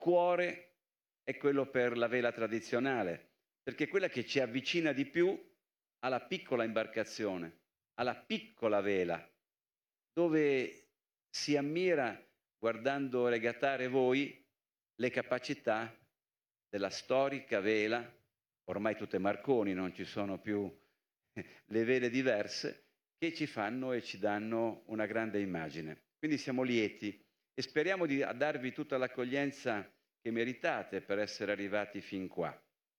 cuore è quello per la vela tradizionale, perché è quella che ci avvicina di più alla piccola imbarcazione, alla piccola vela, dove si ammira, guardando regattare voi, le capacità della storica vela, ormai tutte Marconi, non ci sono più le vele diverse, che ci fanno e ci danno una grande immagine. Quindi siamo lieti e speriamo di darvi tutta l'accoglienza che meritate per essere arrivati fin qua.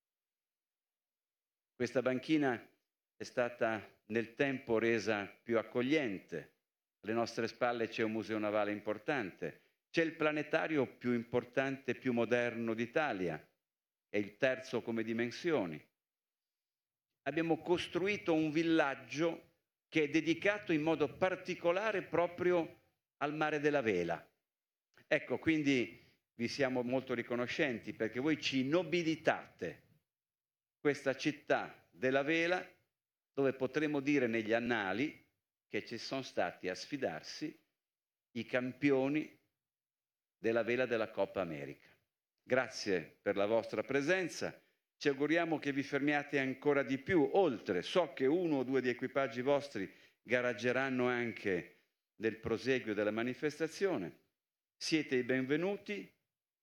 Questa banchina è stata nel tempo resa più accogliente. Alle nostre spalle c'è un museo navale importante, c'è il planetario più importante e più moderno d'Italia, è il terzo come dimensioni. Abbiamo costruito un villaggio che è dedicato in modo particolare proprio al mare della vela. Ecco, quindi vi siamo molto riconoscenti perché voi ci nobilitate questa città della vela, dove potremo dire negli annali che ci sono stati a sfidarsi i campioni della vela della Coppa America. Grazie per la vostra presenza. Ci auguriamo che vi fermiate ancora di più, oltre. So che uno o due di equipaggi vostri garaggeranno anche nel proseguio della manifestazione. Siete i benvenuti.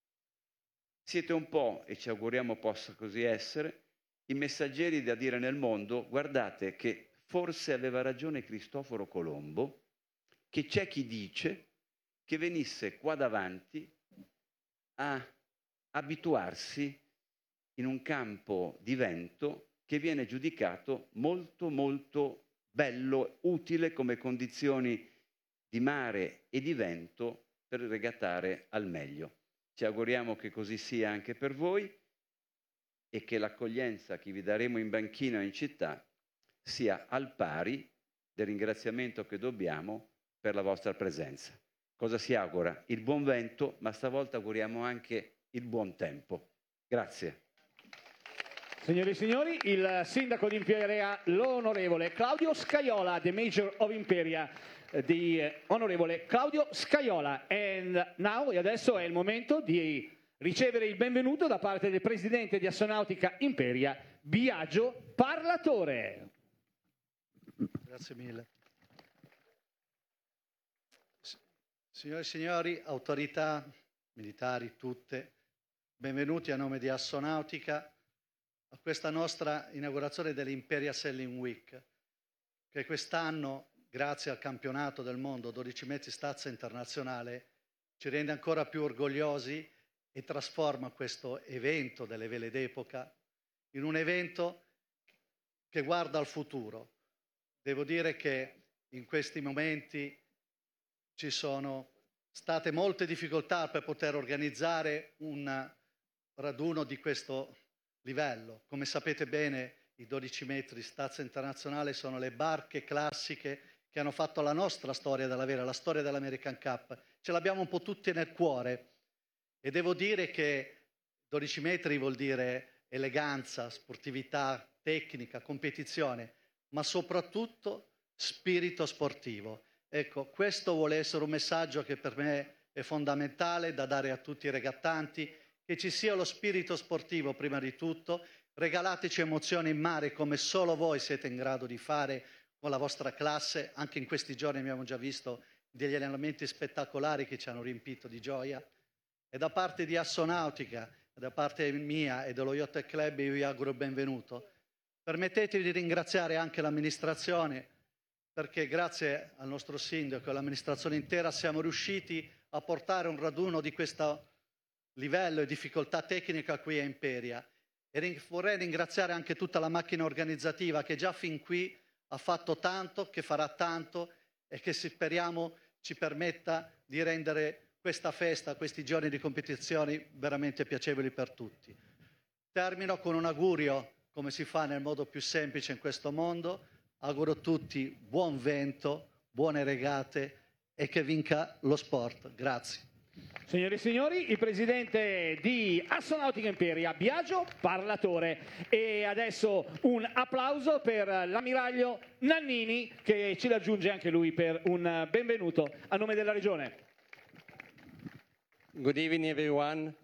Siete un po', e ci auguriamo possa così essere, i messaggeri da dire nel mondo: guardate che forse aveva ragione Cristoforo Colombo, che c'è chi dice che venisse qua davanti a abituarsi in un campo di vento che viene giudicato molto molto bello, utile come condizioni di mare e di vento per regattare al meglio. Ci auguriamo che così sia anche per voi e che l'accoglienza che vi daremo in banchina o in città sia al pari del ringraziamento che dobbiamo per la vostra presenza. Cosa si augura? Il buon vento, ma stavolta auguriamo anche il buon tempo. Grazie. Signore e signori, il sindaco di Imperia, l'onorevole Claudio Scajola, the Mayor of Imperia, the onorevole Claudio Scajola. And now, e adesso è il momento di ricevere il benvenuto da parte del presidente di Assonautica Imperia, Biagio Parlatore. Grazie mille. Signore e signori, autorità militari tutte, benvenuti a nome di Assonautica a questa nostra inaugurazione dell'Imperia Sailing Week, che quest'anno, grazie al campionato del mondo 12 metri stazza internazionale, ci rende ancora più orgogliosi e trasforma questo evento delle vele d'epoca in un evento che guarda al futuro. Devo dire che in questi momenti ci sono state molte difficoltà per poter organizzare un raduno di questo livello. Come sapete bene, i 12 metri stazza internazionale sono le barche classiche che hanno fatto la nostra storia della vela, la storia dell'American Cup. Ce l'abbiamo un po' tutti nel cuore e devo dire che 12 metri vuol dire eleganza, sportività, tecnica, competizione, ma soprattutto spirito sportivo. Ecco, questo vuole essere un messaggio che per me è fondamentale da dare a tutti i regattanti, che ci sia lo spirito sportivo prima di tutto, regalateci emozioni in mare come solo voi siete in grado di fare con la vostra classe. Anche in questi giorni abbiamo già visto degli allenamenti spettacolari che ci hanno riempito di gioia. E da parte di Assonautica, da parte mia e dello Yacht Club io vi auguro benvenuto. Permettetemi di ringraziare anche l'amministrazione, perché grazie al nostro sindaco e all'amministrazione intera siamo riusciti a portare un raduno di questo livello e difficoltà tecnica qui a Imperia. E vorrei ringraziare anche tutta la macchina organizzativa che già fin qui ha fatto tanto, che farà tanto e che speriamo ci permetta di rendere questa festa, questi giorni di competizioni veramente piacevoli per tutti. Termino con un augurio, come si fa nel modo più semplice in questo mondo. Auguro a tutti buon vento, buone regate e che vinca lo sport. Grazie. Signore e signori, il presidente di Assonautica Imperia, Biagio Parlatore. E adesso un applauso per l'ammiraglio Nannini, che ci raggiunge anche lui per un benvenuto a nome della regione. Good evening, everyone.